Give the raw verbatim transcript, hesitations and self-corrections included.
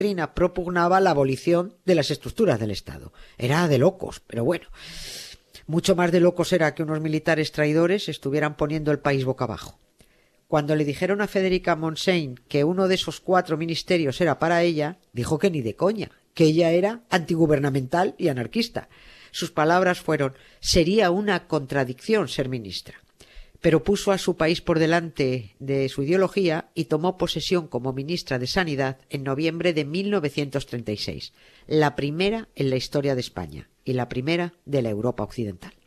doctrina propugnaba la abolición de las estructuras del Estado. Era de locos, pero bueno. Mucho más de locos era que unos militares traidores estuvieran poniendo el país boca abajo. Cuando le dijeron a Federica Montseny que uno de esos cuatro ministerios era para ella, dijo que ni de coña, que ella era antigubernamental y anarquista. Sus palabras fueron: sería una contradicción ser ministra. Pero puso a su país por delante de su ideología y tomó posesión como ministra de Sanidad en noviembre de mil novecientos treinta y seis, la primera en la historia de España y la primera de la Europa occidental.